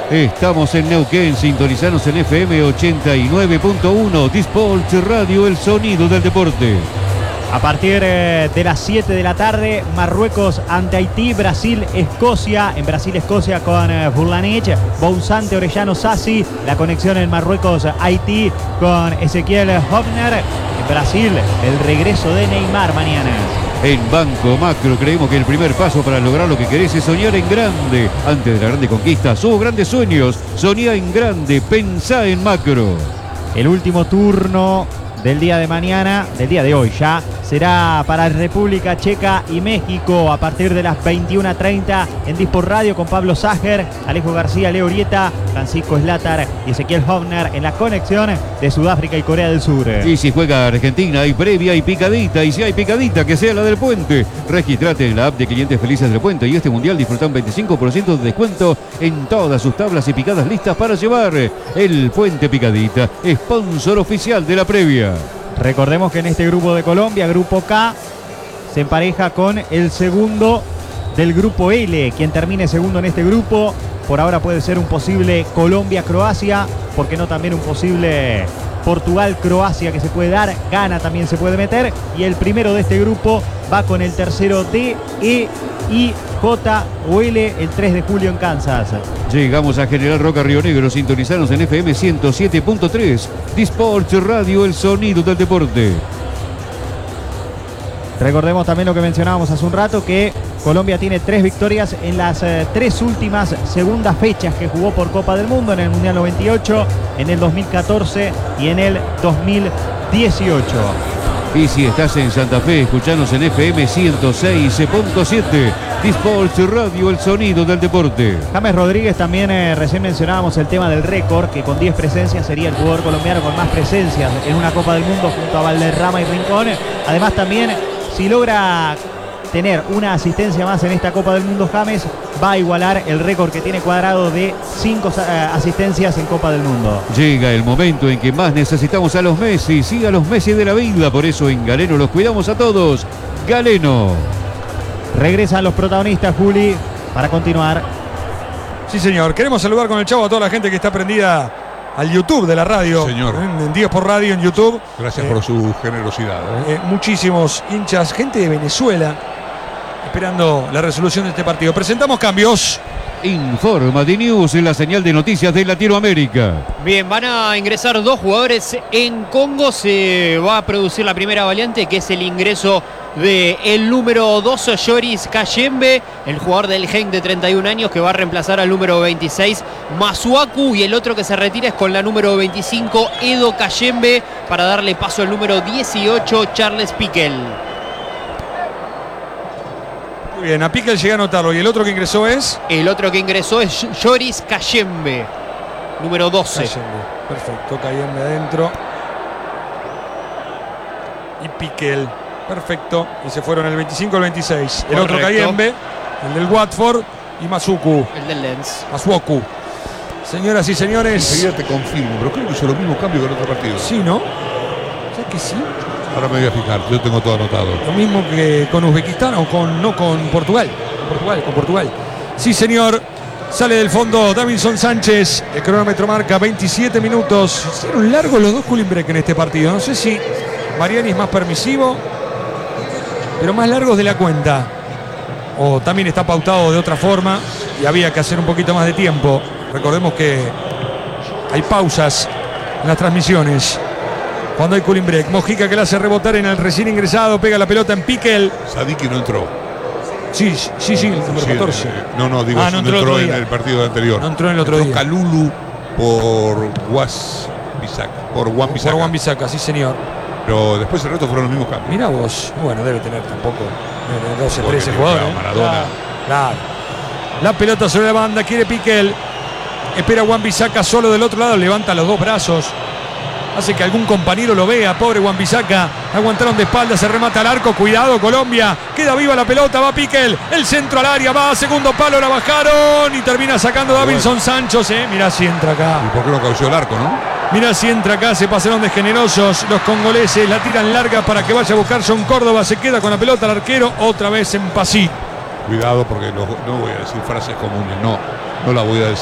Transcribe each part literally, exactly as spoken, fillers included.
Estamos en Neuquén, sintonizanos en F M ochenta y nueve punto uno, Disport Radio, el sonido del deporte. A partir eh, de las siete de la tarde, Marruecos ante Haití, Brasil, Escocia. En Brasil, Escocia con eh, Burlanich, Bouzante, Orellano, Sassi. La conexión en Marruecos, Haití con Ezequiel Hofner. En Brasil, el regreso de Neymar mañana. En Banco Macro creemos que el primer paso para lograr lo que querés es soñar en grande. Antes de la grande conquista, sus grandes sueños. Soñá en grande, pensá en macro. El último turno del día de mañana, del día de hoy ya, será para República Checa y México a partir de las veintiuna treinta en Disport Radio con Pablo Sager, Alejo García, Leo Urieta, Francisco Slatar y Ezequiel Hofner en la conexión de Sudáfrica y Corea del Sur. Y si juega Argentina, hay previa y picadita, y si hay picadita, que sea la del Puente. Registrate en la app de Clientes Felices del Puente y este mundial disfruta un veinticinco por ciento de descuento en todas sus tablas y picadas listas para llevar. El Puente Picadita, sponsor oficial de la previa. Recordemos que en este grupo de Colombia, grupo K, se empareja con el segundo del grupo L. Quien termine segundo en este grupo, por ahora puede ser un posible Colombia-Croacia, ¿por qué no también un posible Portugal-Croacia que se puede dar? Ghana también se puede meter. Y el primero de este grupo va con el tercero D, E, I, J o L el tres de julio en Kansas. Llegamos a General Roca, Río Negro. Sintonizanos en F M ciento siete punto tres. Disport Radio, el sonido del deporte. Recordemos también lo que mencionábamos hace un rato, que Colombia tiene tres victorias en las eh, tres últimas segundas fechas que jugó por Copa del Mundo, en el Mundial noventa y ocho, en el dos mil catorce y en el dos mil dieciocho. Y si estás en Santa Fe, escuchanos en F M ciento seis punto siete. Disport Radio, el sonido del deporte. James Rodríguez también, eh, recién mencionábamos el tema del récord, que con diez presencias sería el jugador colombiano con más presencias en una Copa del Mundo junto a Valderrama y Rincón. Además también, si logra tener una asistencia más en esta Copa del Mundo, James va a igualar el récord que tiene Cuadrado de cinco uh, asistencias en Copa del Mundo. Llega el momento en que más necesitamos a los Messi, sí, a los Messi de la vida. Por eso en Galeno los cuidamos a todos. Galeno. Regresan los protagonistas, Juli, para continuar. Sí, señor. Queremos saludar con el chavo a toda la gente que está prendida al YouTube de la radio. Señor. En, en Disport Radio, en YouTube. Gracias eh, por su generosidad. ¿eh? Eh, muchísimos hinchas, gente de Venezuela, esperando la resolución de este partido. Presentamos cambios. Informa de News en la señal de noticias de Latinoamérica. Bien, van a ingresar dos jugadores en Congo. Se va a producir la primera variante, que es el ingreso del número dos, Joris Kayembe, el jugador del Genk de treinta y un años, que va a reemplazar al número veintiséis, Masuaku, y el otro que se retira es con la número veinticinco, Edo Kayembe, para darle paso al número dieciocho, Charles Piquel. Muy bien, a Piquel llegué a anotarlo. ¿Y el otro que ingresó es? El otro que ingresó es Joris Kayembe, número doce. Kayembe. Perfecto, Kayembe adentro. Y Piquel. Perfecto. Y se fueron el veinticinco al veintiséis. El Correcto. otro Kayembe, el del Watford, y Masuku. El del Lens. Masuaku. Señoras y señores. Enseguida te confirmo, pero creo que hizo los mismos cambios que el otro partido. Sí, ¿no? ¿Sabes que sí? Ahora me voy a fijar, yo tengo todo anotado. Lo mismo que con Uzbekistán o con, no con Portugal. Con Portugal, con Portugal. Sí, señor. Sale del fondo Davinson Sánchez. El cronómetro marca veintisiete minutos. Hicieron largos los dos cooling break en este partido. No sé si Mariani es más permisivo, pero más largos de la cuenta. O también está pautado de otra forma y había que hacer un poquito más de tiempo. Recordemos que hay pausas en las transmisiones cuando hay cooling break. Mojica que la hace rebotar en el recién ingresado, pega la pelota en Piquel. Sadiki no entró. Sí, sí, sí, el número Sí, catorce. eh, No, no, digo, Ah, no no entró entró, otro en día. el partido anterior. No entró en el otro día. Calulu por Guas Bisaca. Por Juan Bisaca. Por Juan Bisaca, sí, señor. Pero después el resto fueron los mismos cambios. Mira vos. Bueno, debe tener tampoco eh, doce, Porque trece tiene jugadores. a Maradona. Claro, claro. La pelota sobre la banda, quiere Piquel. Espera Juan Bisaca solo del otro lado, levanta los dos brazos. Hace que algún compañero lo vea, pobre Juan Bisaca. Aguantaron de espalda, se remata al arco. Cuidado, Colombia. Queda viva la pelota, va Piquel. El centro al área, va a segundo palo, la bajaron. Y termina sacando Davinson Sánchez. Eh. Mirá si entra acá. ¿Y por qué no caució el arco, no? Mirá si entra acá, se pasaron de generosos los congoleses. La tiran larga para que vaya a buscar John Córdoba. Se queda con la pelota el arquero. Otra vez en Pasí. Cuidado porque lo- no voy a decir frases comunes, no. No la voy a decir.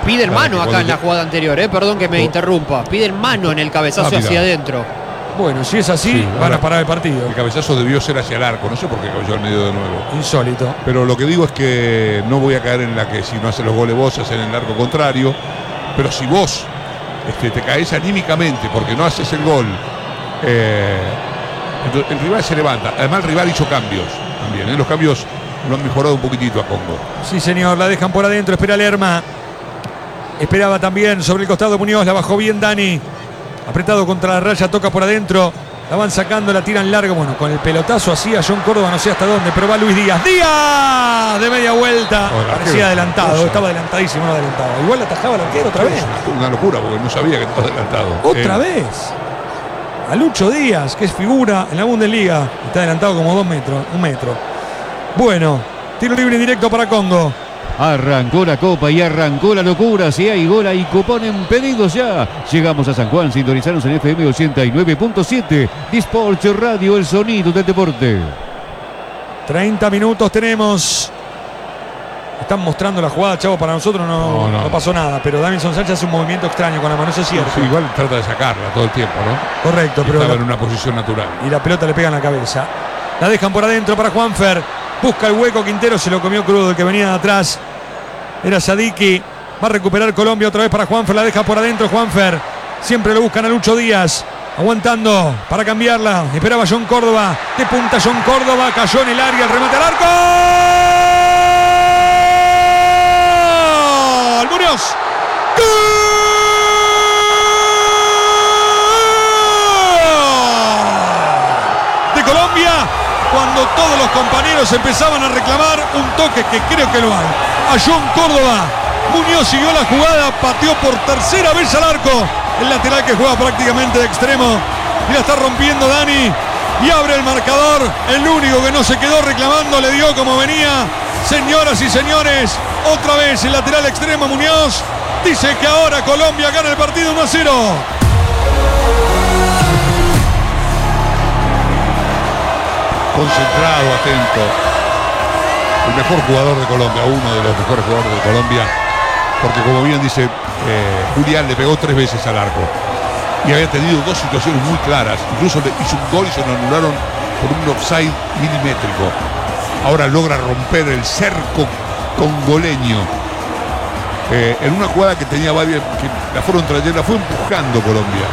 Piden Para mano que acá cuando en la te- jugada anterior, eh, perdón que me Oh. interrumpa. Piden mano en el cabezazo Ah, mira. hacia adentro. Bueno, si es así, Sí, van ahora- a parar el partido. El cabezazo debió ser hacia el arco, no sé por qué cayó al medio de nuevo. Insólito. Pero lo que digo es que no voy a caer en la que si no haces los goles vos, haces en el arco contrario. Pero si vos este, te caes anímicamente porque no haces el gol, eh, entonces el rival se levanta. Además el rival hizo cambios también, ¿eh? Los cambios lo han mejorado un poquitito a Congo. Sí, señor, la dejan por adentro, espera Lerma. Esperaba también sobre el costado Muñoz, la bajó bien Dani. Apretado contra la raya, toca por adentro. La van sacando, la tiran larga. Bueno, con el pelotazo así a John Córdoba, no sé hasta dónde, pero va Luis Díaz. ¡Díaz! De media vuelta. Oh, el arquero. Parecía adelantado, Cosa. estaba adelantadísimo, no adelantado. Igual atajaba el arquero otra vez. Es una, una locura porque no sabía que estaba adelantado. Otra Eh, vez. A Lucho Díaz, que es figura en la Bundesliga. Está adelantado como dos metros, un metro. Bueno, tiro libre directo para Congo. Arrancó la copa y arrancó la locura. Si hay gol y cupón en pedidos ya. Llegamos a San Juan, sintonizanos en F M ochenta y nueve punto siete. Disport Radio, el sonido del deporte. treinta minutos tenemos. Están mostrando la jugada, chavo. Para nosotros no, No, no. no pasó nada. Pero Davinson Sánchez hace un movimiento extraño con la mano, eso es cierto. sí, igual trata de sacarla todo el tiempo, ¿no? Correcto, Y pero estaba la, en una posición natural. y la pelota le pega en la cabeza. La dejan por adentro para Juanfer. Busca el hueco, Quintero se lo comió crudo el que venía de atrás. Era Sadiki. Va a recuperar Colombia otra vez para Juanfer. La deja por adentro Juanfer. Siempre lo buscan a Lucho Díaz. Aguantando para cambiarla. Esperaba John Córdoba. De punta John Córdoba. Cayó en el área. El remate al arco. ¡Gol! Muñoz. ¡Gol! De Colombia. Cuando todos los compañeros empezaban a reclamar un toque que creo que lo hay. A John Córdoba. Muñoz siguió la jugada. Pateó por tercera vez al arco. El lateral que juega prácticamente de extremo. Y la está rompiendo Dani. Y abre el marcador. El único que no se quedó reclamando le dio como venía. Señoras y señores, otra vez el lateral extremo Muñoz. Dice que ahora Colombia gana el partido uno a cero. Concentrado, atento. El mejor jugador de Colombia, uno de los mejores jugadores de Colombia. Porque como bien dice eh, Julián, le pegó tres veces al arco. Y había tenido dos situaciones muy claras. Incluso le hizo un gol y se lo anularon por un offside milimétrico. Ahora logra romper el cerco congoleño. Eh, en una jugada que tenía varias, que la fueron trayendo, la fue empujando Colombia.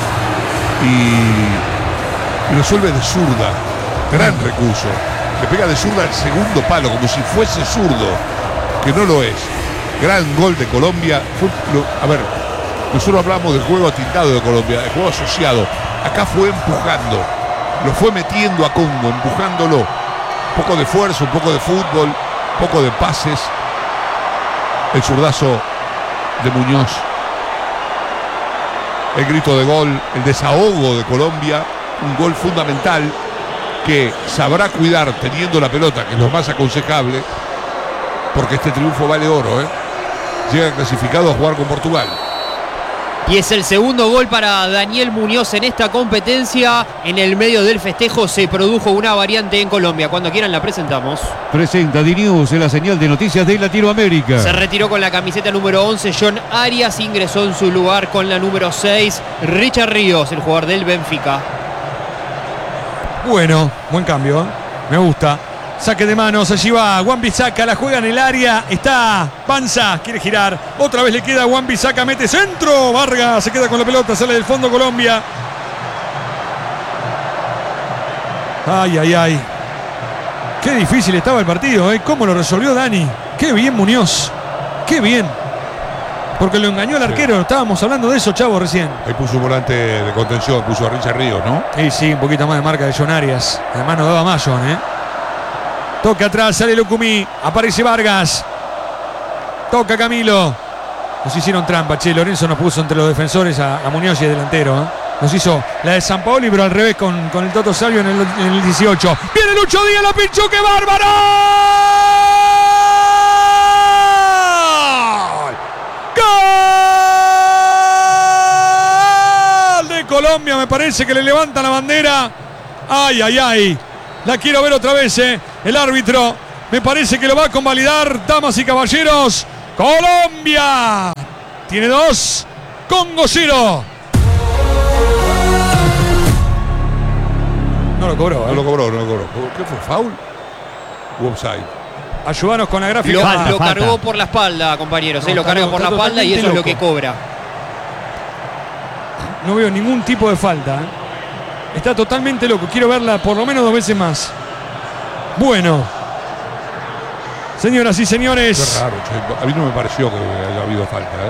Y, y resuelve de zurda. Gran recurso. Le pega de zurda al segundo palo, como si fuese zurdo, que no lo es. Gran gol de Colombia. Fue, lo, a ver, nosotros hablamos del juego atintado de Colombia, del juego asociado. Acá fue empujando. Lo fue metiendo a Congo, empujándolo. Un poco de fuerza, un poco de fútbol, un poco de pases. El zurdazo de Muñoz. El grito de gol, el desahogo de Colombia. Un gol fundamental que sabrá cuidar teniendo la pelota, que es lo más aconsejable, porque este triunfo vale oro, ¿eh? Llega clasificado a jugar con Portugal. Y es el segundo gol para Daniel Muñoz en esta competencia. En el medio del festejo se produjo una variante en Colombia. Cuando quieran la presentamos. Presenta D-News en la señal de noticias de Latinoamérica. Se retiró con la camiseta número once John Arias. Ingresó en su lugar con la número seis Richard Ríos, el jugador del Benfica. Bueno, buen cambio, ¿eh? Me gusta. Saque de manos, allí va Wan-Bissaka, la juega en el área, está Panza, quiere girar, otra vez le queda a Wan-Bissaka, mete centro, Vargas se queda con la pelota, sale del fondo Colombia. Ay, ay, ay. Qué difícil estaba el partido, ¿eh? Cómo lo resolvió Dani. Qué bien Muñoz, qué bien. Porque lo engañó el arquero, estábamos hablando de eso, chavo, recién. Ahí puso un volante de contención, puso a Richard Ríos, ¿no? Y sí, un poquito más de marca de John Arias. Además no daba más John, ¿eh? Toca atrás, sale Lucumí. Aparece Vargas. Toca Camilo. Nos hicieron trampa, che. Lorenzo nos puso entre los defensores a, a Muñoz y el delantero, ¿eh? Nos hizo la de San Paoli, pero al revés con, con el Toto Salvio en el, en el dieciocho. Viene Lucho Díaz, la pinchó, ¡qué bárbaro! ¡Gol! De Colombia, me parece que le levanta la bandera. Ay, ay, ay. La quiero ver otra vez, ¿eh? El árbitro me parece que lo va a convalidar, damas y caballeros. Colombia Tiene dos. Congo cero. No lo cobró, ¿eh? No lo cobró, no lo cobró. ¿Qué fue? ¿Foul? ¿O offside? Ayúdanos con la gráfica. Lo, Falta, lo falta. cargó por la espalda, compañeros. No, eh, lo está carga loco, por la está espalda y eso totalmente es lo que loco. cobra. No veo ningún tipo de falta. ¿eh? Está totalmente loco. Quiero verla por lo menos dos veces más. Bueno. Señoras y señores. Qué raro, che. A mí no me pareció que haya habido falta, ¿eh?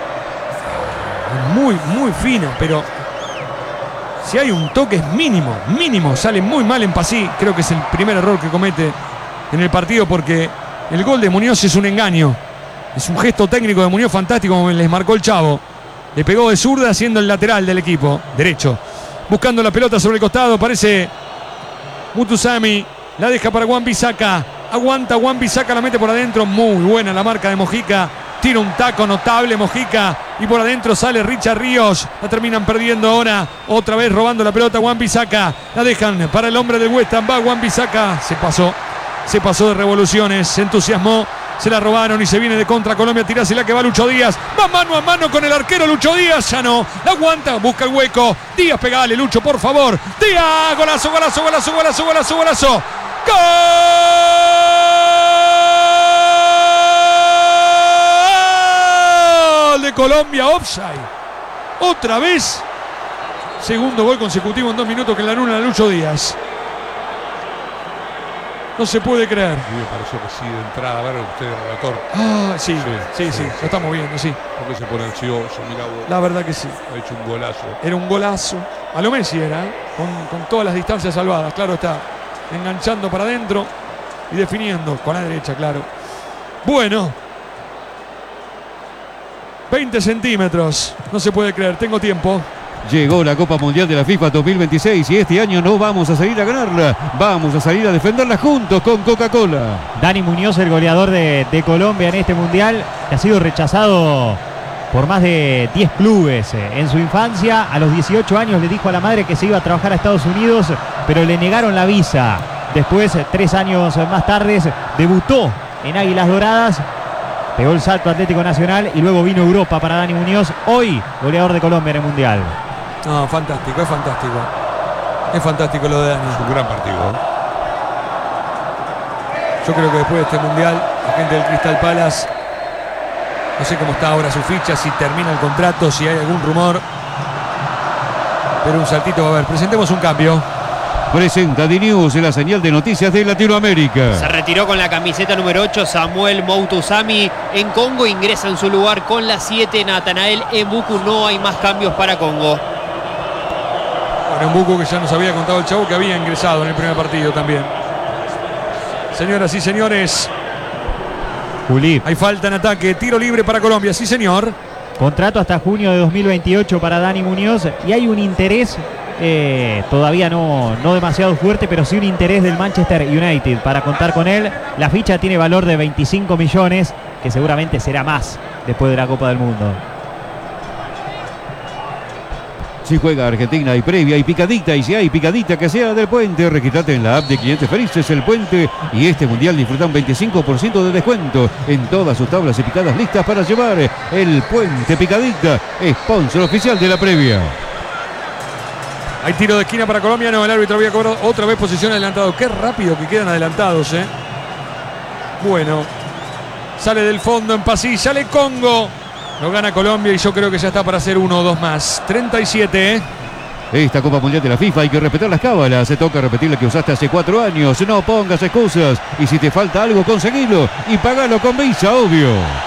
Muy, muy fino, pero si hay un toque es mínimo, mínimo. Sale muy mal en Pasí. Creo que es el primer error que comete en el partido porque el gol de Muñoz es un engaño. Es un gesto técnico de Muñoz fantástico como les marcó el Chavo. Le pegó de zurda siendo el lateral del equipo, derecho. Buscando la pelota sobre el costado, parece Mutusami. La deja para Wan-Bissaka. Aguanta Wan-Bissaka, la mete por adentro. Muy buena la marca de Mojica. Tira un taco notable Mojica. Y por adentro sale Richard Ríos. La terminan perdiendo ahora. Otra vez robando la pelota Wan-Bissaka. La dejan para el hombre del West Ham. Va Wan-Bissaka. Se pasó. Se pasó de revoluciones. Se entusiasmó. Se la robaron y se viene de contra Colombia. Tirásela que va Lucho Díaz. Va mano a mano con el arquero Lucho Díaz. Ya no. La aguanta. Busca el hueco. Díaz, pegale, Lucho, por favor. Díaz. Golazo, golazo, golazo, golazo, golazo, golazo. ¡Gol de Colombia! Offside. Otra vez. Segundo gol consecutivo en dos minutos que la anula Lucho Díaz. No se puede creer. A mí me pareció que sí, de entrada. A ver, usted, relator. Ah, sí, sí, sí, sí, sí, lo estamos viendo, sí. ¿Por qué se pone ansioso? Mirá vos. La verdad que sí. Ha hecho un golazo. Era un golazo. A lo Messi era, ¿eh? con, con todas las distancias salvadas, claro está. Enganchando para adentro y definiendo con la derecha, claro. Bueno. veinte centímetros. No se puede creer, tengo tiempo. Llegó la Copa Mundial de la FIFA dos mil veintiséis y este año no vamos a salir a ganarla. Vamos a salir a defenderla juntos con Coca-Cola. Dani Muñoz, el goleador de, de Colombia en este mundial, que ha sido rechazado por más de diez clubes. En su infancia, a los dieciocho años, le dijo a la madre que se iba a trabajar a Estados Unidos, pero le negaron la visa. Después, tres años más tarde, debutó en Águilas Doradas, pegó el salto Atlético Nacional y luego vino Europa para Dani Muñoz, hoy goleador de Colombia en el mundial. No, fantástico, es fantástico. Es fantástico lo de Dani. Es un gran partido. ¿eh? Yo creo que después de este mundial, la gente del Crystal Palace, no sé cómo está ahora su ficha, si termina el contrato, si hay algún rumor. Pero un saltito va a haber. Presentemos un cambio. Presenta D-News, la señal de noticias de Latinoamérica. Se retiró con la camiseta número ocho Samuel Moutousami en Congo. Ingresa en su lugar con la siete Natanael Mbuku. No hay más cambios para Congo. Bueno, Mbuku, que ya nos había contado el Chavo que había ingresado en el primer partido también. Señoras y señores, Juli, hay falta en ataque. Tiro libre para Colombia, sí señor. contrato hasta junio de dos mil veintiocho para Dani Muñoz y hay un interés eh, todavía no, no demasiado fuerte, pero sí un interés del Manchester United para contar con él. La ficha tiene valor de veinticinco millones, que seguramente será más después de la Copa del Mundo. Si juega Argentina hay previa y picadita, y si hay picadita que sea del Puente, registrate en la app de Clientes Felices El Puente y este mundial disfruta un veinticinco por ciento de descuento en todas sus tablas y picadas listas para llevar. El Puente Picadita, sponsor oficial de la previa. Hay tiro de esquina para Colombia, no, el árbitro había cobrado otra vez posición adelantado. Qué rápido que quedan adelantados, eh. Bueno, sale del fondo en Pasí, sale Congo. Lo gana Colombia y yo creo que ya está para hacer uno o dos más. treinta y siete, ¿eh? Esta Copa Mundial de la FIFA hay que respetar las cábalas. Se toca repetir la que usaste hace cuatro años. No pongas excusas. Y si te falta algo, conseguilo. Y pagalo con Visa, obvio.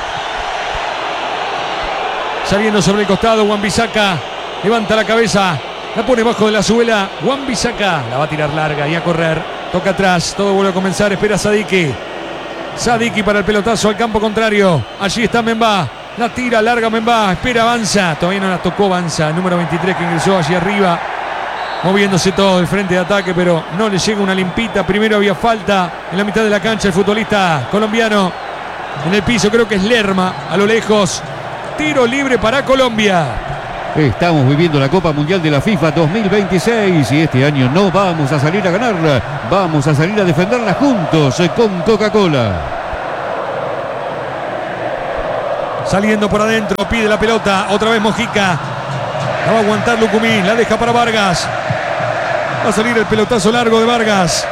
Saliendo sobre el costado, Wan-Bissaka levanta la cabeza, la pone bajo de la suela. Wan-Bissaka la va a tirar larga y a correr. Toca atrás, todo vuelve a comenzar. Espera Sadiki. Sadiki para el pelotazo al campo contrario. Allí está Memba. La tira larga Memba. Espera, avanza. Todavía no la tocó, avanza. El número veintitrés que ingresó allí arriba. Moviéndose todo el frente de ataque, pero no le llega una limpita. Primero había falta en la mitad de la cancha. El futbolista colombiano en el piso, creo que es Lerma. A lo lejos. Tiro libre para Colombia. Estamos viviendo la Copa Mundial de la FIFA dos mil veintiséis y este año no vamos a salir a ganarla, vamos a salir a defenderla juntos con Coca-Cola. Saliendo por adentro, pide la pelota. Otra vez Mojica. La va a aguantar Lucumí. La deja para Vargas. Va a salir el pelotazo largo de Vargas.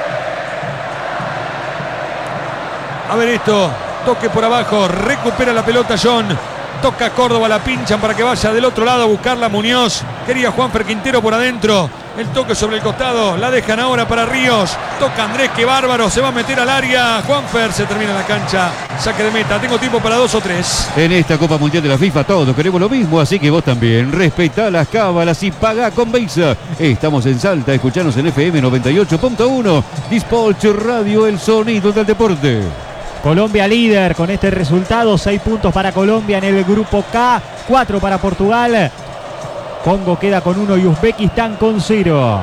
A ver esto. Toque por abajo. Recupera la pelota John. Toca Córdoba, la pinchan para que vaya del otro lado a buscarla Muñoz. Quería Juanfer Quintero por adentro. El toque sobre el costado. La dejan ahora para Ríos. Toca Andrés, qué bárbaro. Se va a meter al área. Juanfer, se termina la cancha. Saque de meta. Tengo tiempo para dos o tres. En esta Copa Mundial de la FIFA todos queremos lo mismo, así que vos también. Respetá las cábalas y pagá con Beisa. Estamos en Salta, escuchanos en F M noventa y ocho punto uno. Dispolch Radio, el sonido del deporte. Colombia líder con este resultado, seis puntos para Colombia en el grupo K, cuatro para Portugal. Congo queda con uno y Uzbekistán con cero.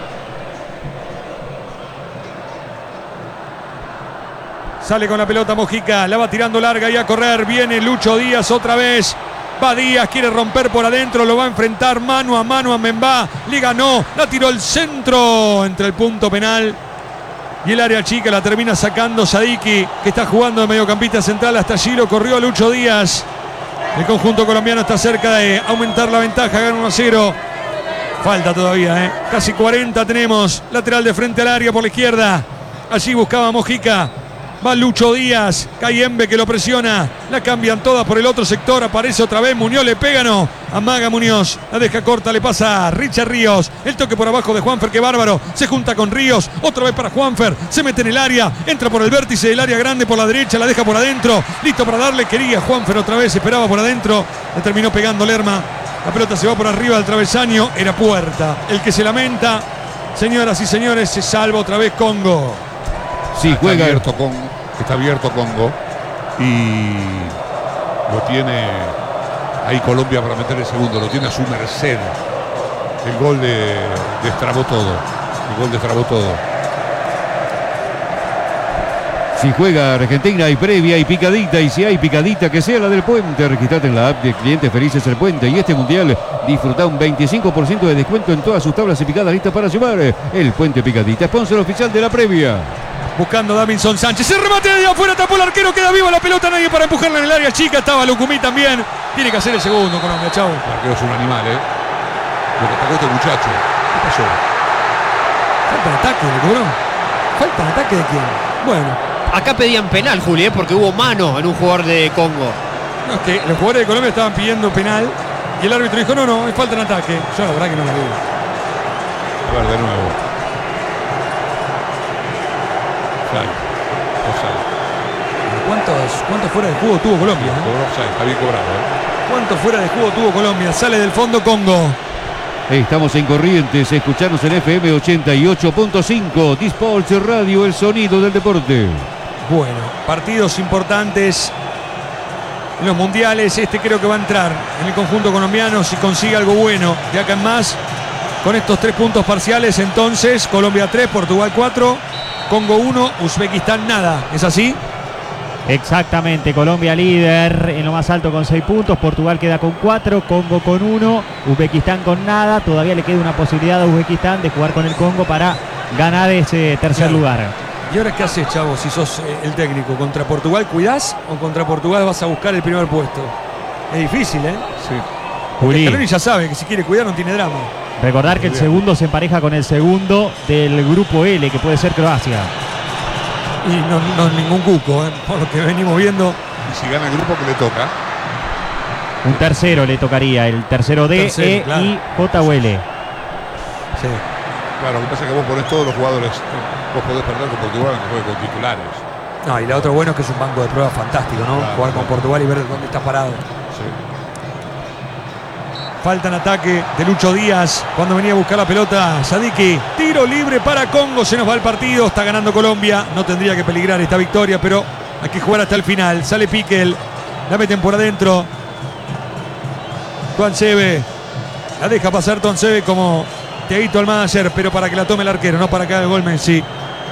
Sale con la pelota Mojica, la va tirando larga y a correr. Viene Lucho Díaz otra vez. Va Díaz, quiere romper por adentro, lo va a enfrentar mano a mano a Membá. Le ganó, la tiró al centro entre el punto penal y el área chica. La termina sacando Sadiki, que está jugando de mediocampista central. Hasta allí lo corrió Lucho Díaz. El conjunto colombiano está cerca de aumentar la ventaja, gana uno a cero. Falta todavía, ¿eh? Casi cuarenta tenemos. Lateral de frente al área por la izquierda. Allí buscaba Mojica. Va Lucho Díaz, Cayembe que lo presiona, la cambian todas por el otro sector, aparece otra vez Muñoz, le pega, no, amaga Muñoz, la deja corta, le pasa a Richard Ríos, el toque por abajo de Juanfer, que bárbaro, se junta con Ríos, otra vez para Juanfer, se mete en el área, entra por el vértice del área grande por la derecha, la deja por adentro, listo para darle, quería Juanfer otra vez, esperaba por adentro, le terminó pegando Lerma, la pelota se va por arriba del travesaño, era puerta, el que se lamenta, señoras y señores, se salva otra vez Congo. Sí, está juega. Abierto con, está abierto Congo y lo tiene ahí Colombia para meter el segundo. Lo tiene a su merced. El gol de, destrabó todo. El gol destrabó todo. Si juega Argentina hay previa y picadita, y si hay picadita que sea la del Puente. Registrate en la app de Clientes Felices El Puente y este mundial disfruta un veinticinco por ciento de descuento en todas sus tablas y picadas listas para llevar. El Puente Picadita, sponsor oficial de la previa. Buscando Davinson Sánchez, el remate de afuera, tapó el arquero, queda viva la pelota, nadie para empujarla en el área chica, estaba Lucumí también, tiene que hacer el segundo Colombia, chau. El arquero es un animal, ¿eh? Lo que atacó este muchacho. ¿Qué pasó? Falta de ataque, ¿le cobró? ¿Falta de ataque de quién? Bueno. Acá pedían penal, Juli, ¿eh? Porque hubo mano en un jugador de Congo. No, es que los jugadores de Colombia estaban pidiendo penal y el árbitro dijo, no, no, es falta de ataque. Yo la verdad que no la vi. A ver, de nuevo. Sale. No sale. ¿Cuántos, ¿Cuántos fuera de juego tuvo Colombia? ¿eh? Cobró, sale. Está bien cobrado, ¿eh? ¿Cuántos fuera de juego tuvo Colombia? Sale del fondo Congo. Estamos en Corrientes, escuchanos en F M ochenta y ocho punto cinco. Dispolch Radio, el sonido del deporte. Bueno, partidos importantes en los mundiales. Este creo que va a entrar en el conjunto colombiano si consigue algo bueno de acá en más. Con estos tres puntos parciales, entonces, Colombia tres, Portugal cuatro, Congo uno, Uzbekistán nada. ¿Es así? Exactamente, Colombia líder en lo más alto con seis puntos, Portugal queda con cuatro, Congo con uno, Uzbekistán con nada, todavía le queda una posibilidad a Uzbekistán de jugar con el Congo para ganar ese tercer Claro. lugar. ¿Y ahora qué haces, chavo, si sos eh, el técnico? ¿Contra Portugal cuidás o contra Portugal vas a buscar el primer puesto? Es difícil, ¿eh? Sí. Porque Juli, Scaloni ya sabe que si quiere cuidar no tiene drama. recordar que el segundo se empareja con el segundo del grupo L, que puede ser Croacia. Y no, no es ningún cuco, ¿eh? Por lo que venimos viendo. Y si gana el grupo que le toca, Un tercero le tocaría, el tercero D, Tercero, E claro. y J o L. Sí. claro, lo que pasa es que vos ponés todos los jugadores. Vos podés perder con Portugal que juegue con titulares. No, y lo otro bueno es que es un banco de pruebas fantástico, ¿no? Claro, Jugar con claro. Portugal y ver dónde está parado. Sí. Falta en ataque de Lucho Díaz cuando venía a buscar la pelota Sadiki. Tiro libre para Congo, se nos va el partido, está ganando Colombia. No tendría que peligrar esta victoria, pero hay que jugar hasta el final. Sale Piquel, la meten por adentro. Tuansebe, la deja pasar Tuansebe como Teguito al manager, pero para que la tome el arquero, no para que haga el gol Messi.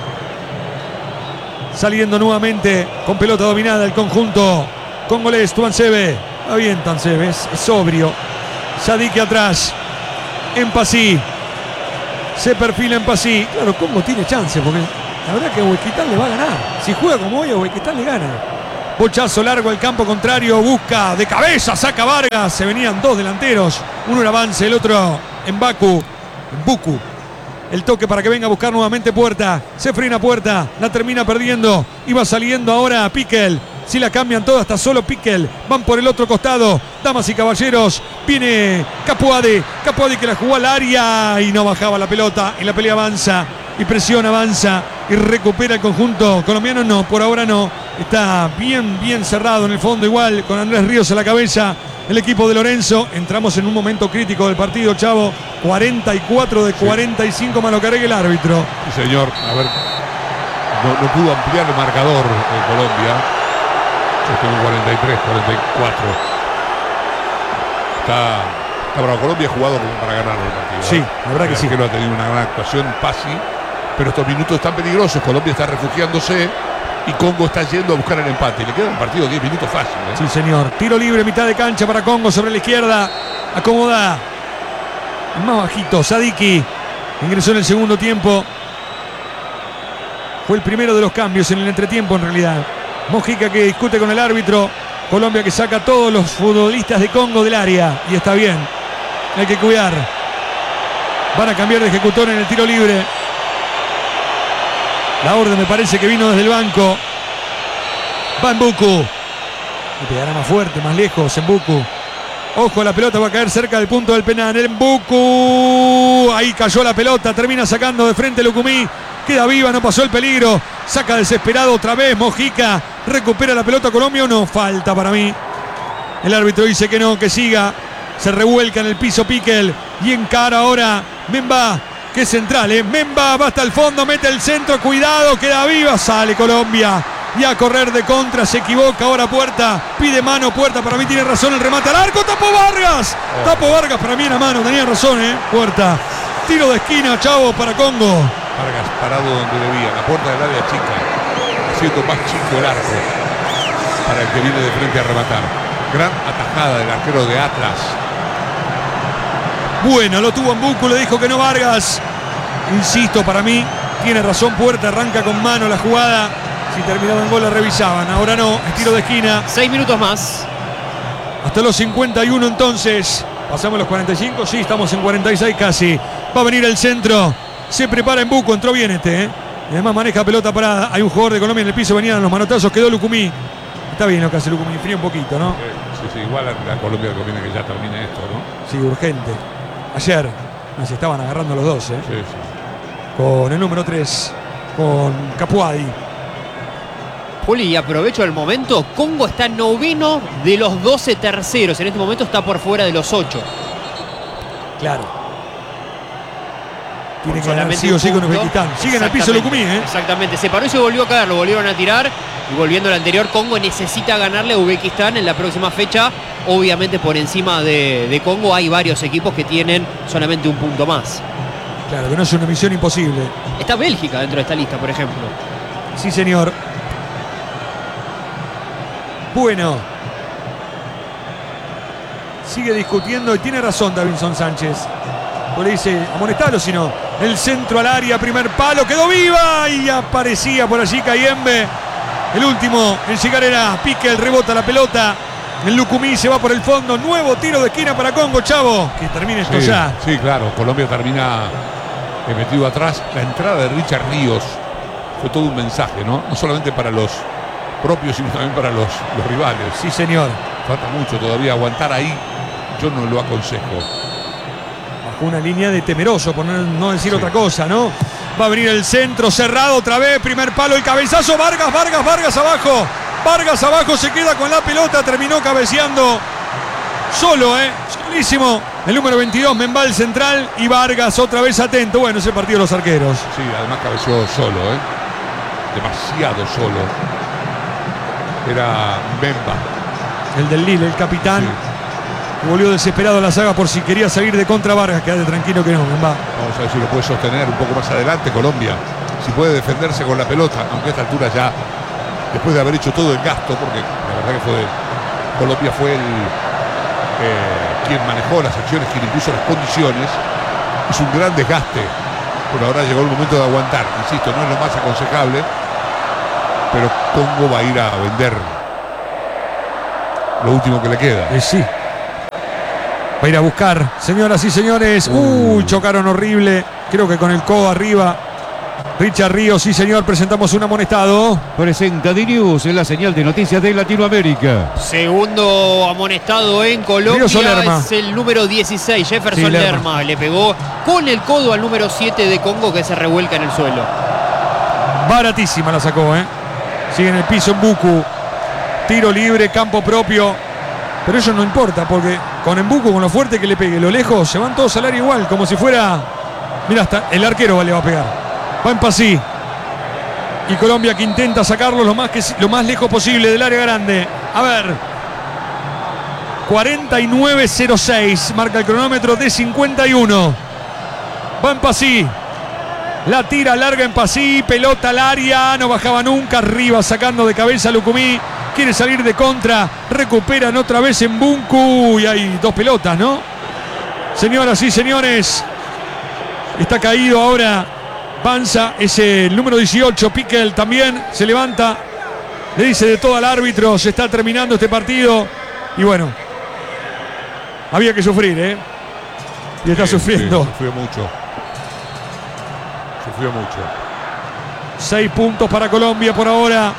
Saliendo nuevamente con pelota dominada el conjunto congolés. Tuansebe, va bien Tuansebe, es, es sobrio. Sadiki atrás, Empasí, se perfila Empasí. Claro, Congo tiene chance, porque la verdad que Uzbekistán le va a ganar. Si juega como hoy, Uzbekistán le gana. Bochazo largo al campo contrario, busca de cabeza, saca Vargas. Se venían dos delanteros, uno en avance, el otro en Baku, en Buku. El toque para que venga a buscar nuevamente Puerta. Se frena Puerta, la termina perdiendo. Iba saliendo ahora Piquel. Si la cambian todas, está solo Piquel. Van por el otro costado. Damas y caballeros, viene Capuade. Capuade que la jugó al área y no bajaba la pelota. Y la pelea avanza. Y presión avanza. Y recupera el conjunto colombiano. No, por ahora no. Está bien, bien cerrado en el fondo. Igual con Andrés Ríos a la cabeza. El equipo de Lorenzo. Entramos en un momento crítico del partido, Chavo. cuarenta y cuatro de cuarenta y cinco más lo que agregue el árbitro. Sí, señor. A ver. No, no pudo ampliar el marcador en Colombia. Yo tengo cuarenta y tres, cuarenta y cuatro. Está, está bravo. Colombia ha jugado como para ganar el partido. Sí, la verdad que sí. Que no ha tenido una gran actuación, Pasi. Pero estos minutos están peligrosos. Colombia está refugiándose y Congo está yendo a buscar el empate. Y le queda un partido de diez minutos fácil. ¿eh? Sí, señor. Tiro libre, mitad de cancha para Congo sobre la izquierda. Acomoda. El más bajito, Sadiki. Ingresó en el segundo tiempo. Fue el primero de los cambios en el entretiempo, en realidad. Mojica que discute con el árbitro. Colombia que saca a todos los futbolistas de Congo del área. Y está bien. Hay que cuidar. Van a cambiar de ejecutor en el tiro libre. La orden me parece que vino desde el banco. Va Mbuku. Le pegará más fuerte, más lejos Mbuku. Ojo, la pelota va a caer cerca del punto del penal. El Mbuku. Ahí cayó la pelota. Termina sacando de frente Lucumí. Queda viva, no pasó el peligro. Saca desesperado otra vez Mojica. Recupera la pelota Colombia o no. Falta para mí. El árbitro dice que no, que siga. Se revuelca en el piso Piquel. Y encara ahora Memba. Que es central, ¿eh? Memba va hasta el fondo, mete el centro. Cuidado, queda viva. Sale Colombia. Y a correr de contra, se equivoca ahora Puerta. Pide mano Puerta, para mí tiene razón el remate al arco. Tapó Vargas. Oh. Tapó Vargas, para mí era mano, tenía razón, ¿eh? Puerta. Tiro de esquina, Chavo, para Congo. Vargas parado donde debía, la puerta del área chica, haciendo más chico el arco para el que viene de frente a rematar. Gran atajada del arquero de Atlas. Bueno, lo tuvo Mbuku, le dijo que no Vargas. Insisto, para mí tiene razón Puerta, arranca con mano la jugada. Si terminaba en gol la revisaban, ahora no, es tiro de esquina. Seis minutos más. Hasta los cincuenta y uno entonces. Pasamos los cuarenta y cinco, sí, estamos en cuarenta y seis casi. Va a venir el centro. Se prepara Mbuku, entró bien este, ¿eh? Y además maneja pelota parada. Hay un jugador de Colombia en el piso, venían los manotazos, quedó Lucumí. Está bien lo que hace Lucumí, frío un poquito, ¿no? Sí, sí, igual a la Colombia conviene que ya termine esto, ¿no? Sí, urgente. Ayer se estaban agarrando los dos, ¿eh? Sí, sí. Con el número tres, con Capuadi. Juli, y aprovecho el momento. Congo está noveno de los doce terceros. En este momento está por fuera de los ocho. Claro. Tiene Por que ganar solamente sí o un sí con punto. Uzbekistán. Sigue en el piso Exactamente, Lucumí, ¿eh? Exactamente. Se paró y se volvió a caer. Lo volvieron a tirar. Y volviendo al anterior, Congo necesita ganarle a Uzbekistán en la próxima fecha. Obviamente por encima de, de Congo hay varios equipos que tienen solamente un punto más. Claro, que no es una misión imposible. Está Bélgica dentro de esta lista, por ejemplo. Sí, señor. Bueno. Sigue discutiendo y tiene razón Davinson Sánchez. O le dice, amonestalo si no. El centro al área, primer palo, quedó viva y aparecía por allí Cayembe. El último en llegar era Piquel, rebota la pelota. El Lucumí se va por el fondo. Nuevo tiro de esquina para Congo, Chavo. Que termine esto Sí, ya. sí, claro. Colombia termina eh, metido atrás. La entrada de Richard Ríos fue todo un mensaje, ¿no? No solamente para los propios, sino también para los, los rivales. Sí, señor. Falta mucho todavía. Aguantar ahí, yo no lo aconsejo. Bajo una línea de temeroso, por no, no decir Sí. otra cosa, ¿no? Va a venir el centro cerrado otra vez. Primer palo, el cabezazo. Vargas, Vargas, Vargas abajo. Vargas abajo, se queda con la pelota. Terminó cabeceando solo, ¿eh? Solísimo. El número veintidós, Membal central. Y Vargas otra vez atento. Bueno, ese partido de los arqueros. Sí, además cabeceó solo, ¿eh? Demasiado solo. Era Memba. El del Lille, el capitán. Sí. Volvió desesperado a la saga por si quería salir de contra Vargas. Quédate tranquilo que no, Membá. Vamos a ver si lo puede sostener un poco más adelante Colombia. Si puede defenderse con la pelota, aunque a esta altura ya, después de haber hecho todo el gasto, porque la verdad que fue Colombia fue el eh, quien manejó las acciones, quien impuso las condiciones. Es un gran desgaste, pero ahora llegó el momento de aguantar. Insisto, no es lo más aconsejable, pero Congo va a ir a vender lo último que le queda. Eh, sí. Va a ir a buscar, señoras y señores. Uy, chocaron horrible. Creo que con el codo arriba. Richard Ríos, sí señor, presentamos un amonestado. Presenta D-News en la señal de noticias de Latinoamérica. Segundo amonestado en Colombia es el número dieciséis, Jefferson sí, Lerma. Lerma. Le pegó con el codo al número siete de Congo, que se revuelca en el suelo. Baratísima la sacó, ¿eh? Sigue en el piso Mbuku. Tiro libre, campo propio. Pero eso no importa, porque con Mbuku, con lo fuerte que le pegue, lo lejos, se van todos al área igual, como si fuera... Mira, hasta el arquero le va a pegar. Va en Pasí. Y Colombia que intenta sacarlo lo más, que, lo más lejos posible del área grande. A ver. cuarenta y nueve cero seis. Marca el cronómetro de cincuenta y uno. Va en Pasí. La tira larga en Pasí. Pelota al área. No bajaba nunca. Arriba sacando de cabeza Lucumí. Quiere salir de contra. Recuperan otra vez en Mbuku. Y hay dos pelotas, ¿no? Señoras y señores. Está caído ahora. Panza, es el número dieciocho, Piquel también se levanta, le dice de todo al árbitro, se está terminando este partido y bueno, había que sufrir, ¿eh? Y está sí, sufriendo. Sí, sufrió mucho. Sufrió mucho. Seis puntos para Colombia por ahora.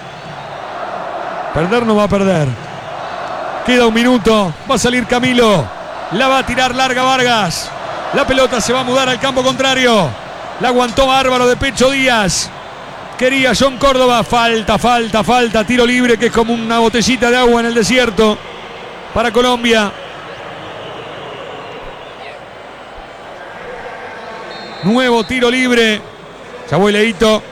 Perder no va a perder. Queda un minuto, va a salir Camilo, la va a tirar larga Vargas, la pelota se va a mudar al campo contrario. La aguantó bárbaro de pecho Díaz. Quería John Córdoba. Falta, falta, falta. Tiro libre que es como una botellita de agua en el desierto. Para Colombia. Nuevo tiro libre. Chabueleito.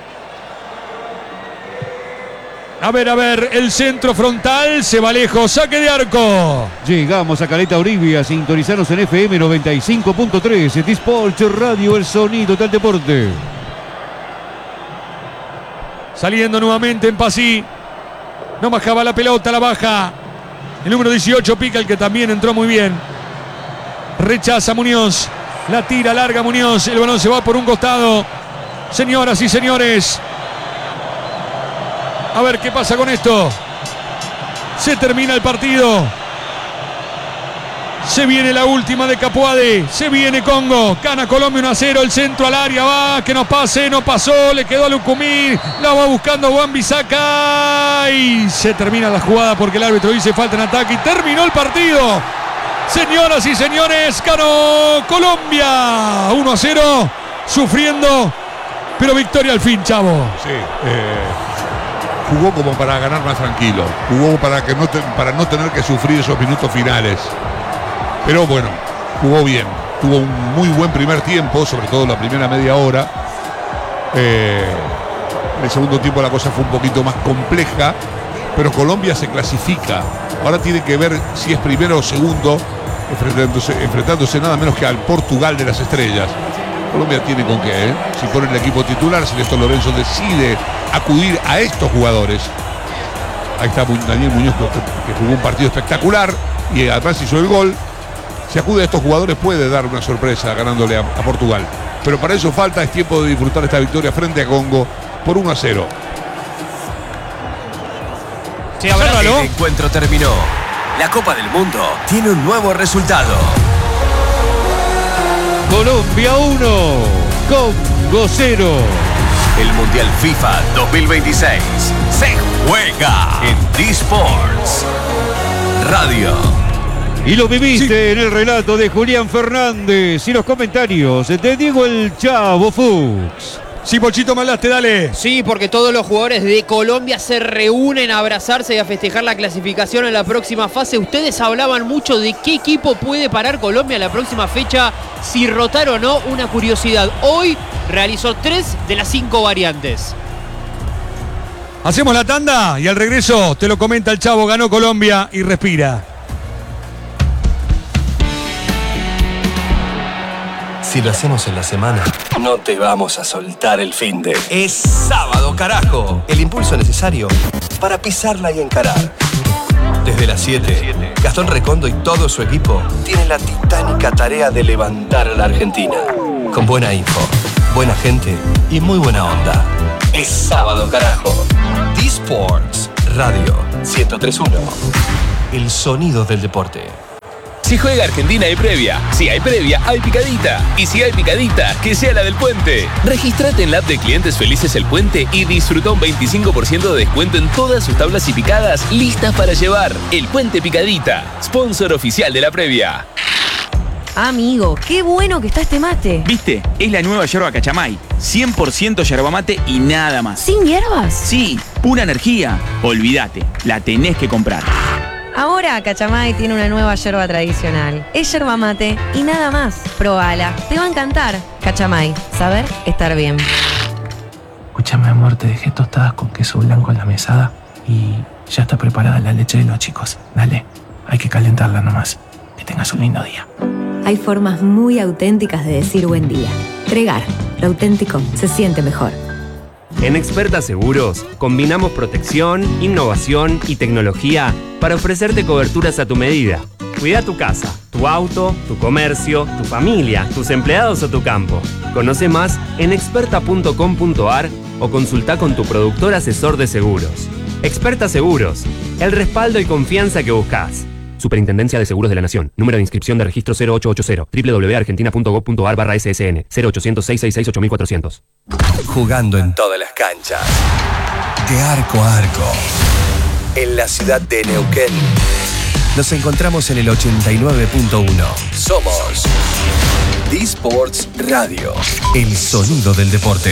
A ver, a ver, el centro frontal se va lejos, saque de arco. Llegamos a Caleta Olivia, sintonizanos en F M noventa y cinco punto tres, Disport Radio, el sonido del deporte. Saliendo nuevamente en Pasí. No bajaba la pelota, la baja. El número dieciocho pica, el que también entró muy bien. Rechaza Muñoz, la tira larga Muñoz, el balón se va por un costado. Señoras y señores. A ver qué pasa con esto. Se termina el partido. Se viene la última de Capuade. Se viene Congo. Gana Colombia uno a cero. El centro al área va. Que no pase. No pasó. Le quedó a Lucumí. La va buscando Wan-Bissaka. Y se termina la jugada porque el árbitro dice falta en ataque. Y terminó el partido. Señoras y señores. Ganó Colombia. uno a cero. Sufriendo. Pero victoria al fin, Chavo. Sí. Eh... Jugó como para ganar más tranquilo. Jugó para, que no te, para no tener que sufrir esos minutos finales. Pero bueno, jugó bien. Tuvo un muy buen primer tiempo, sobre todo la primera media hora. Eh, en el segundo tiempo la cosa fue un poquito más compleja. Pero Colombia se clasifica. Ahora tiene que ver si es primero o segundo, enfrentándose, enfrentándose nada menos que al Portugal de las estrellas. Colombia tiene con qué, ¿eh? Si pone el equipo titular, si Néstor Lorenzo decide acudir a estos jugadores. Ahí está Daniel Muñoz, que jugó un partido espectacular y además hizo el gol. Si acude a estos jugadores puede dar una sorpresa ganándole a, a Portugal. Pero para eso falta, es tiempo de disfrutar esta victoria frente a Congo por uno a cero. Sí, ahora el encuentro terminó. La Copa del Mundo tiene un nuevo resultado. Colombia uno, Congo cero. El Mundial FIFA dos mil veintiséis se juega en D-Sports Radio. Y lo viviste Sí. en el relato de Julián Fernández y los comentarios de Diego el Chavo Fuchs. Sí, Pochito, malaste, dale. Sí, porque todos los jugadores de Colombia se reúnen a abrazarse y a festejar la clasificación en la próxima fase. Ustedes hablaban mucho de qué equipo puede parar Colombia en la próxima fecha, si rotar o no. Una curiosidad, hoy realizó tres de las cinco variantes. Hacemos la tanda y al regreso te lo comenta el Chavo, ganó Colombia y respira. Si lo hacemos en la semana, no te vamos a soltar el finde. Es sábado, carajo. El impulso necesario para pisarla y encarar. Desde las siete, Gastón Recondo y todo su equipo tienen la titánica tarea de levantar a la Argentina. Con buena info, buena gente y muy buena onda. Es sábado, carajo. D-Sports Radio ciento tres punto uno. El sonido del deporte. Si juega Argentina hay previa. Si hay previa, hay picadita. Y si hay picadita, que sea la del Puente. Regístrate en la app de Clientes Felices El Puente y disfruta un veinticinco por ciento de descuento en todas sus tablas y picadas listas para llevar. El Puente Picadita, sponsor oficial de la previa. Amigo, qué bueno que está este mate. ¿Viste? Es la nueva yerba Cachamay. cien por ciento yerba mate y nada más. ¿Sin hierbas? Sí, pura energía. Olvídate, la tenés que comprar. Ahora Cachamay tiene una nueva yerba tradicional. Es yerba mate y nada más. Probala, te va a encantar. Cachamay, saber estar bien. Escúchame, amor, te dejé tostadas con queso blanco en la mesada y ya está preparada la leche de los chicos. Dale, hay que calentarla nomás. Que tengas un lindo día. Hay formas muy auténticas de decir buen día. Tregar, lo auténtico se siente mejor. En Experta Seguros, combinamos protección, innovación y tecnología para ofrecerte coberturas a tu medida. Cuida tu casa, tu auto, tu comercio, tu familia, tus empleados o tu campo. Conoce más en experta punto com punto a r o consulta con tu productor asesor de seguros. Experta Seguros, el respaldo y confianza que buscas. Superintendencia de Seguros de la Nación. Número de inscripción de registro cero ocho ocho cero. doble u doble u doble u punto argentina punto gov punto a r barra S S N. cero ochocientos, seiscientos sesenta y seis, ocho mil cuatrocientos. Jugando en todas las canchas. De arco a arco. En la ciudad de Neuquén. Nos encontramos en el ochenta y nueve punto uno. Somos D-Sports Radio. El sonido del deporte.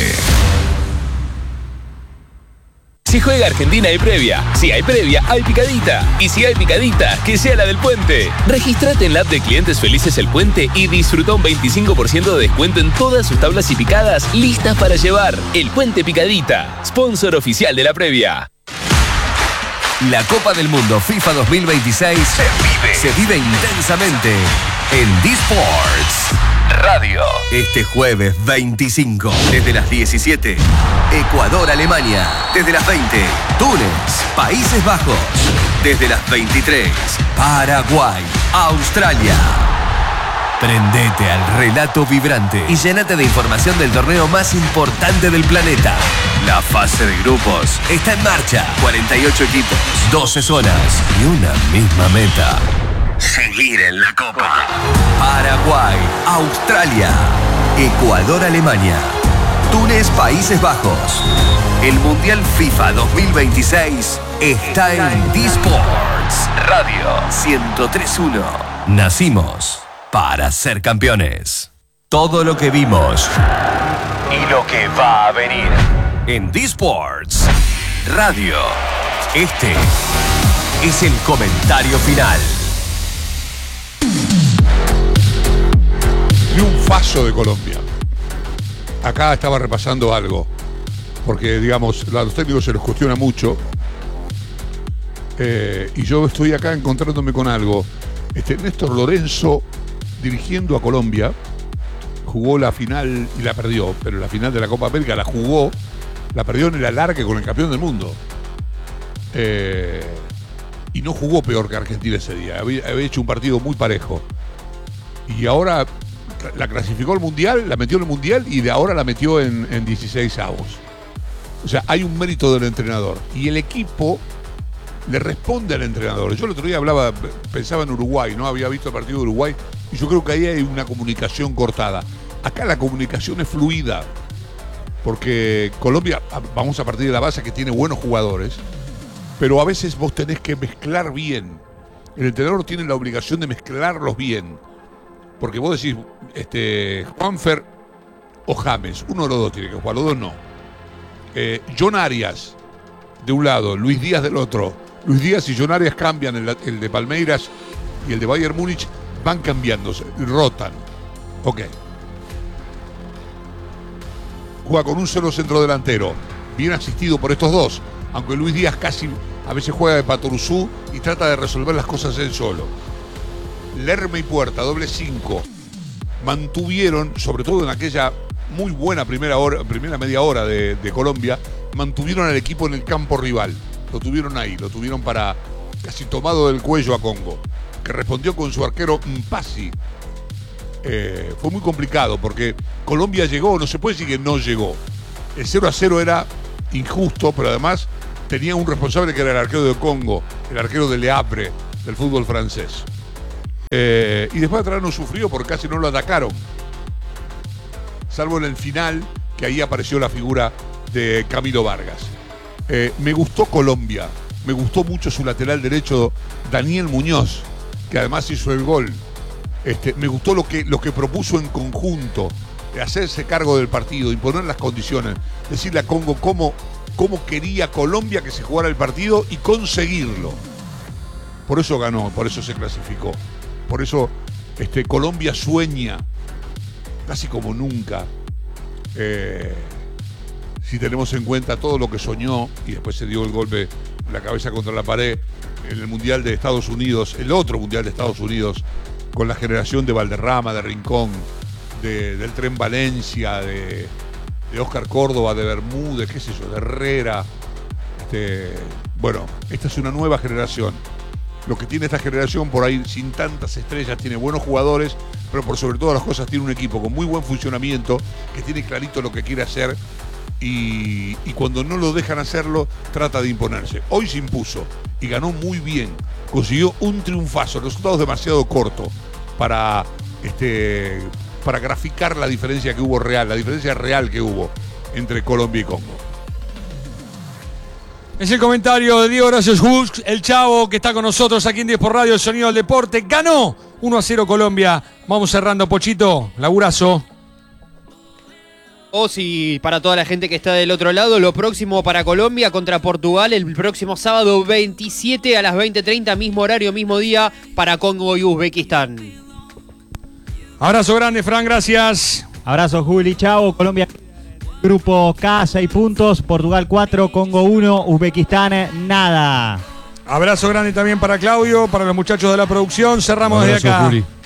Si juega Argentina hay previa. Si hay previa, hay picadita. Y si hay picadita, que sea la del Puente. Regístrate en la app de Clientes Felices El Puente y disfruta un veinticinco por ciento de descuento en todas sus tablas y picadas listas para llevar. El Puente Picadita, sponsor oficial de la previa. La Copa del Mundo FIFA dos mil veintiséis se vive, se vive intensamente en D-Sports Radio. Este jueves veinticinco, desde las diecisiete, Ecuador-Alemania. Desde las veinte, Túnez, Países Bajos. Desde las veintitrés, Paraguay, Australia. Prendete al relato vibrante y llénate de información del torneo más importante del planeta. La fase de grupos está en marcha. cuarenta y ocho equipos, doce zonas y una misma meta. Seguir en la Copa. Paraguay, Australia, Ecuador, Alemania, Túnez, Países Bajos. El Mundial FIFA dos mil veintiséis está en D-Sports Radio ciento tres punto uno. Nacimos para ser campeones. Todo lo que vimos y lo que va a venir en D-Sports Radio. Este es el comentario final. Triunfazo de Colombia. Acá estaba repasando algo, porque digamos, a los técnicos se los cuestiona mucho, eh, y yo estoy acá encontrándome con algo. Este, Néstor Lorenzo, dirigiendo a Colombia, jugó la final y la perdió, pero la final de la Copa América la jugó, la perdió en el alargue con el campeón del mundo. Eh, y no jugó peor que Argentina ese día, había, había hecho un partido muy parejo. Y ahora la clasificó al Mundial, la metió en el Mundial y de ahora la metió en, en dieciséis avos. O sea, hay un mérito del entrenador. Y el equipo le responde al entrenador. Yo el otro día hablaba, pensaba en Uruguay, ¿no? Había visto el partido de Uruguay y yo creo que ahí hay una comunicación cortada. Acá la comunicación es fluida, porque Colombia, vamos a partir de la base que tiene buenos jugadores, pero a veces vos tenés que mezclar bien. El entrenador tiene la obligación de mezclarlos bien. Porque vos decís, este, Juanfer o James, uno de los dos tiene que jugar, los dos no. Eh, John Arias de un lado, Luis Díaz del otro. Luis Díaz y John Arias cambian, el, el de Palmeiras y el de Bayern Múnich van cambiándose, rotan. Ok. Juega con un solo centro delantero, bien asistido por estos dos, aunque Luis Díaz casi a veces juega de Patoruzú y trata de resolver las cosas él solo. Lerma y Puerta, doble cinco, mantuvieron, sobre todo en aquella muy buena primera hora, primera media hora de, de Colombia, mantuvieron al equipo en el campo rival. Lo tuvieron ahí, lo tuvieron para casi tomado del cuello a Congo, que respondió con su arquero Mpasi. Eh, fue muy complicado porque Colombia llegó, no se puede decir que no llegó. El cero a cero era injusto, pero además tenía un responsable que era el arquero de Congo, el arquero de Le Havre, del fútbol francés. Eh, y después atrás no sufrió porque casi no lo atacaron. Salvo en el final, que ahí apareció la figura de Camilo Vargas. Eh, me gustó Colombia, me gustó mucho su lateral derecho, Daniel Muñoz, que además hizo el gol. Este, me gustó lo que, lo que propuso en conjunto, de hacerse cargo del partido, imponer las condiciones, decirle a Congo cómo, cómo quería Colombia que se jugara el partido y conseguirlo. Por eso ganó, por eso se clasificó. Por eso este, Colombia sueña, casi como nunca, eh, si tenemos en cuenta todo lo que soñó y después se dio el golpe, la cabeza contra la pared, en el Mundial de Estados Unidos, el otro Mundial de Estados Unidos, con la generación de Valderrama, de Rincón, de, del Tren Valencia, de, de Oscar Córdoba, de Bermúdez, qué sé yo, de Herrera. Este, bueno, esta es una nueva generación. Lo que tiene esta generación, por ahí sin tantas estrellas, tiene buenos jugadores, pero por sobre todas las cosas tiene un equipo con muy buen funcionamiento, que tiene clarito lo que quiere hacer y, y cuando no lo dejan hacerlo, trata de imponerse. Hoy se impuso y ganó muy bien, consiguió un triunfazo, resultados demasiado cortos para, este, para graficar la diferencia que hubo real, la diferencia real que hubo entre Colombia y Congo. Es el comentario de Diego Gracias Hus, el chavo que está con nosotros aquí en diez por Radio, el sonido del deporte. Ganó uno a cero Colombia. Vamos cerrando, Pochito. Laburazo. O si para toda la gente que está del otro lado, lo próximo para Colombia contra Portugal el próximo sábado veintisiete a las veinte treinta, mismo horario, mismo día para Congo y Uzbekistán. Abrazo grande, Fran, gracias. Abrazo, Juli, chao. Colombia, grupo K, seis puntos. Portugal cuatro, Congo uno, Uzbekistán nada. Abrazo grande también para Claudio, para los muchachos de la producción. Cerramos desde acá. Juli.